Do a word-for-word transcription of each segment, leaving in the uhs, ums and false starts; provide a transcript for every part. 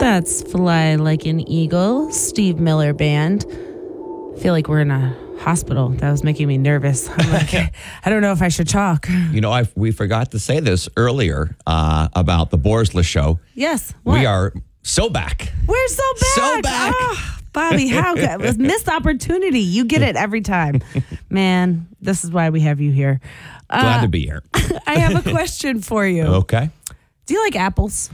That's Fly Like an Eagle, Steve Miller Band. I feel like we're in a hospital. That was making me nervous. I'm like, I don't know if I should talk. You know, I we forgot to say this earlier uh, about the Borsla show. Yes. What? We are so back. We're so back. So back. Oh, Bobby, how good. It was missed opportunity. You get it every time. Man, this is why we have you here. Glad uh, to be here. I have a question for you. Okay. Do you like apples?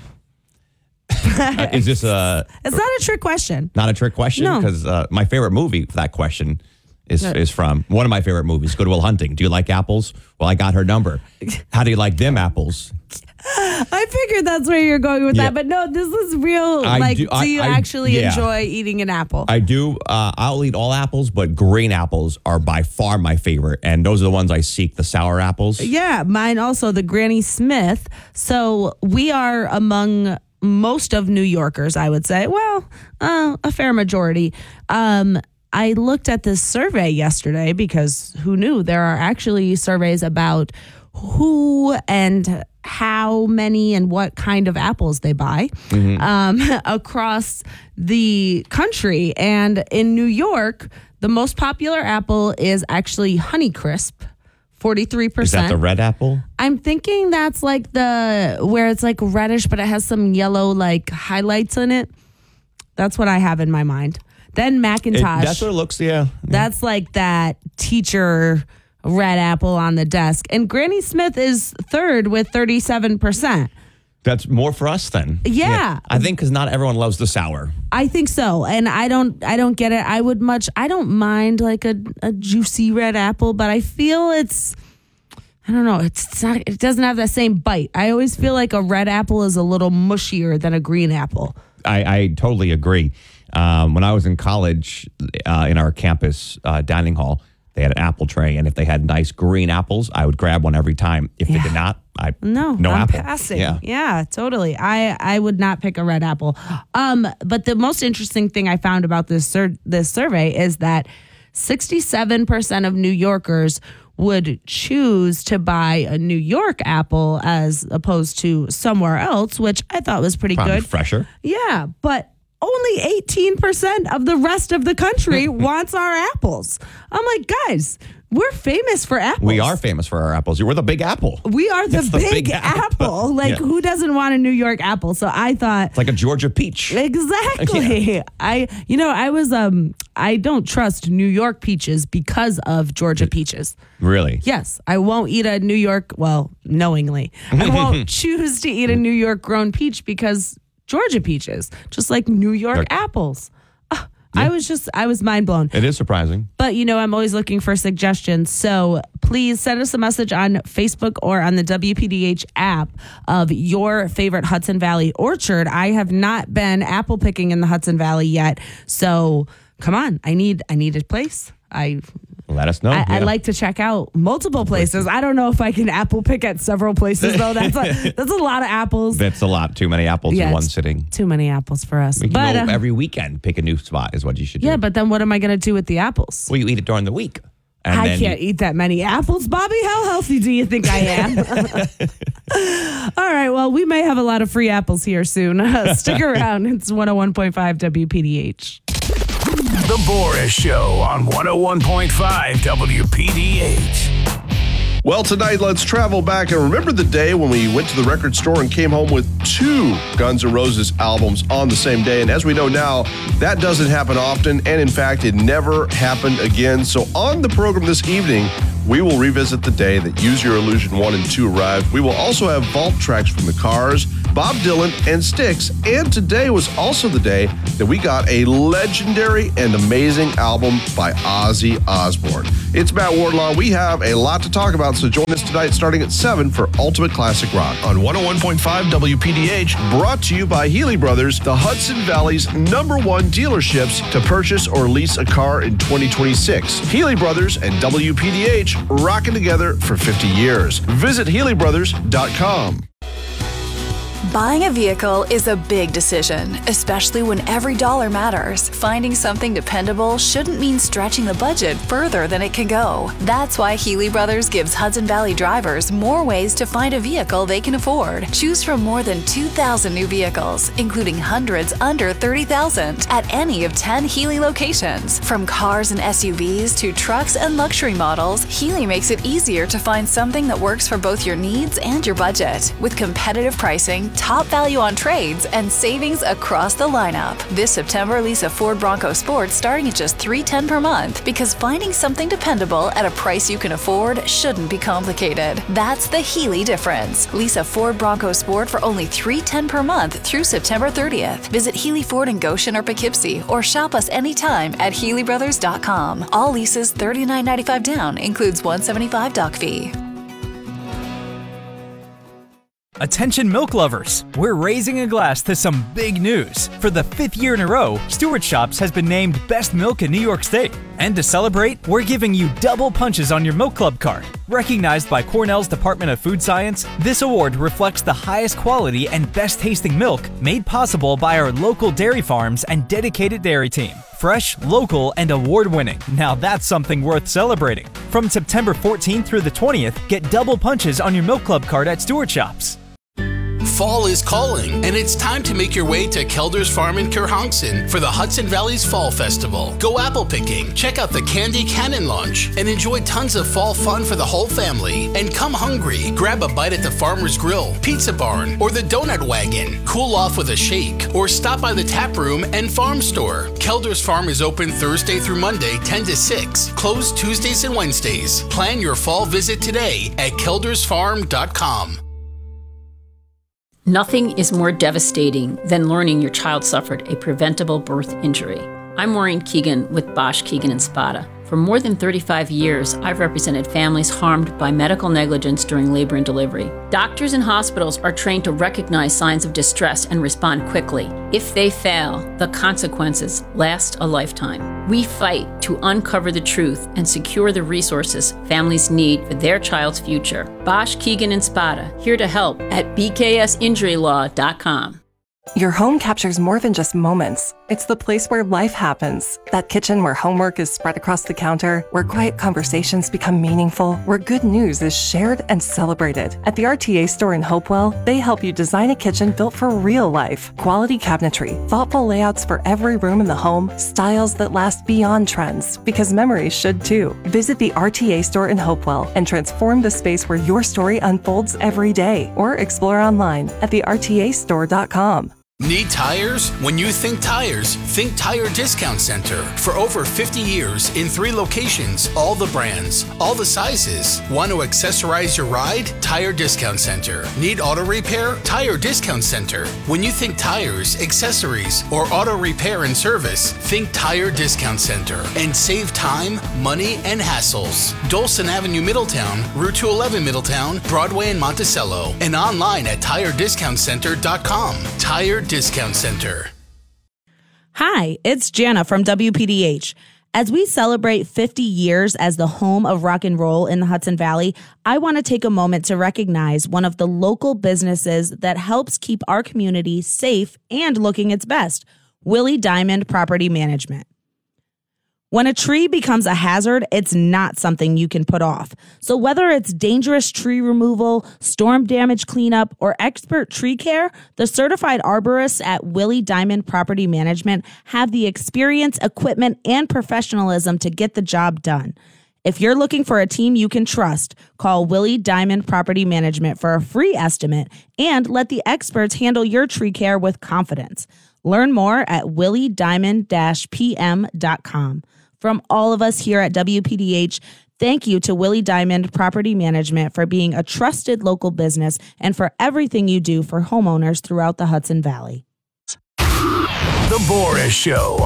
Uh, is this a... It's not a trick question. Not a trick question? No. Because uh, my favorite movie for that question is is from one of my favorite movies, Good Will Hunting. Do you like apples? Well, I got her number. How do you like them apples? I figured that's where you're going with Yeah. that, but no, this is real. I like, do- do, I- you I- actually yeah. enjoy eating an apple? I do. Uh, I'll eat all apples, but green apples are by far my favorite. And those are the ones I seek, the sour apples. Yeah, mine also, the Granny Smith. So we are among most of New Yorkers, I would say. Well, uh, a fair majority. Um, I looked at this survey yesterday because who knew? There are actually surveys about who and how many and what kind of apples they buy Mm-hmm. um, across the country. And in New York, the most popular apple is actually Honeycrisp. forty-three percent. Is that the red apple? I'm thinking that's like the where it's like reddish, but it has some yellow like highlights in it. That's what I have in my mind. Then It, Macintosh. that's what it looks, yeah. That's like that teacher red apple on the desk. And Granny Smith is third with thirty-seven percent. That's more for us then. Yeah. I think because not everyone loves the sour. I think so. And I don't I don't get it. I would much I don't mind like a, a juicy red apple, but I feel it's I don't know, it's not it doesn't have that same bite. I always feel like a red apple is a little mushier than a green apple. I, I totally agree. Um, when I was in college, uh, in our campus uh, dining hall, they had an apple tray, and if they had nice green apples, I would grab one every time. If Yeah. they did not, I No, no I'm apple. passing. Yeah. yeah, totally. I, I would not pick a red apple. Um, but the most interesting thing I found about this sur- this survey is that sixty-seven percent of New Yorkers would choose to buy a New York apple as opposed to somewhere else, which I thought was pretty Probably good. fresher. Yeah, but only eighteen percent of the rest of the country wants our apples. I'm like, guys, we're famous for apples. We are famous for our apples. We're the Big Apple. We are the, It's the big, Big apple. Apple. Like, Yeah. who doesn't want a New York apple? So I thought, It's like a Georgia peach. exactly. I, you know, I was, um, I don't trust New York peaches because of Georgia peaches. Really? Yes, I won't eat a New York, well, knowingly. I won't choose to eat a New York grown peach because Georgia peaches, just like New York They're- apples. Ah, I was just, I was mind blown. It is surprising. But, you know, I'm always looking for suggestions. So please send us a message on Facebook or on the W P D H app of your favorite Hudson Valley orchard. I have not been apple picking in the Hudson Valley yet. So come on, I need, I need a place. I Let us know. I, I Yeah. like to check out multiple places. I don't know if I can apple pick at several places, though. That's a, that's a lot of apples. That's a lot. Too many apples Yeah, in one it's sitting. Too many apples for us. We can But, go uh, every weekend, pick a new spot is what you should do. yeah, but then what am I going to do with the apples? Well, you eat it during the week. And I then can't you- eat that many apples, Bobby. How healthy do you think I am? All right. Well, we may have a lot of free apples here soon. Uh, stick around. It's one oh one point five W P D H. The Boris Show on one oh one point five W P D H. Well, tonight, let's travel back and remember the day when we went to the record store and came home with two Guns N' Roses albums on the same day. And as we know now, that doesn't happen often. And in fact, it never happened again. So on the program this evening, we will revisit the day that Use Your Illusion one and two arrived. We will also have vault tracks from the Cars, Bob Dylan, and Styx. And today was also the day that we got a legendary and amazing album by Ozzy Osbourne. It's Matt Wardlaw. We have a lot to talk about, so join us tonight starting at seven for Ultimate Classic Rock on one oh one point five W P D H, brought to you by Healy Brothers, the Hudson Valley's number one dealerships to purchase or lease a car in twenty twenty-six. Healy Brothers and W P D H rocking together for fifty years. Visit Healy Brothers dot com. Buying a vehicle is a big decision, especially when every dollar matters. Finding something dependable shouldn't mean stretching the budget further than it can go. That's why Healy Brothers gives Hudson Valley drivers more ways to find a vehicle they can afford. Choose from more than two thousand new vehicles, including hundreds under thirty thousand at any of ten Healy locations. From cars and S U Vs to trucks and luxury models, Healy makes it easier to find something that works for both your needs and your budget. With competitive pricing, top value on trades, and savings across the lineup. This September, lease a Ford Bronco Sport starting at just three hundred ten dollars per month, because finding something dependable at a price you can afford shouldn't be complicated. That's the Healy difference. Lease a Ford Bronco Sport for only three hundred ten dollars per month through September thirtieth. Visit Healy Ford in Goshen or Poughkeepsie, or shop us anytime at Healy Brothers dot com. All leases thirty-nine ninety-five down, includes one hundred seventy-five dollars doc fee. Attention milk lovers, we're raising a glass to some big news. For the fifth year in a row, Stewart Shops has been named Best Milk in New York State. And to celebrate, we're giving you double punches on your Milk Club card. Recognized by Cornell's Department of Food Science, this award reflects the highest quality and best tasting milk made possible by our local dairy farms and dedicated dairy team. Fresh, local, and award-winning. Now that's something worth celebrating. From September fourteenth through the twentieth, get double punches on your Milk Club card at Stewart Shops. Fall is calling, and it's time to make your way to Kelder's Farm in Kerhonkson for the Hudson Valley's Fall Festival. Go apple picking, check out the Candy Cannon launch, and enjoy tons of fall fun for the whole family. And come hungry, grab a bite at the Farmer's Grill, Pizza Barn, or the Donut Wagon. Cool off with a shake, or stop by the Tap Room and Farm Store. Kelder's Farm is open Thursday through Monday, ten to six, closed Tuesdays and Wednesdays. Plan your fall visit today at kelders farm dot com. Nothing is more devastating than learning your child suffered a preventable birth injury. I'm Maureen Keegan with Bosch, Keegan and Spada. For more than thirty-five years, I've represented families harmed by medical negligence during labor and delivery. Doctors and hospitals are trained to recognize signs of distress and respond quickly. If they fail, the consequences last a lifetime. We fight to uncover the truth and secure the resources families need for their child's future. Bosch, Keegan and Spada, here to help at b k s injury law dot com. Your home captures more than just moments. It's the place where life happens. That kitchen where homework is spread across the counter, where quiet conversations become meaningful, where good news is shared and celebrated. At the R T A store in Hopewell, they help you design a kitchen built for real life. Quality cabinetry, thoughtful layouts for every room in the home, styles that last beyond trends, because memories should too. Visit the R T A store in Hopewell and transform the space where your story unfolds every day. Or explore online at the r t a store dot com. Need tires? When you think tires, think Tire Discount Center. For over fifty years, in three locations, all the brands, all the sizes. Want to accessorize your ride? Tire Discount Center. Need auto repair? Tire Discount Center. When you think tires, accessories, or auto repair and service, think Tire Discount Center. And save time, money, and hassles. Dolson Avenue, Middletown, Route two eleven Middletown, Broadway and Monticello. And online at tire discount center dot com. Tire Discount Center. Hi, it's Jana from W P D H. As we celebrate fifty years as the home of rock and roll in the Hudson Valley, I want to take a moment to recognize one of the local businesses that helps keep our community safe and looking its best, Willie Diamond Property Management. When a tree becomes a hazard, it's not something you can put off. So whether it's dangerous tree removal, storm damage cleanup, or expert tree care, the certified arborists at Willie Diamond Property Management have the experience, equipment, and professionalism to get the job done. If you're looking for a team you can trust, call Willie Diamond Property Management for a free estimate and let the experts handle your tree care with confidence. Learn more at willie diamond dash p m dot com. From all of us here at W P D H, thank you to Willie Diamond Property Management for being a trusted local business and for everything you do for homeowners throughout the Hudson Valley. The Boris Show.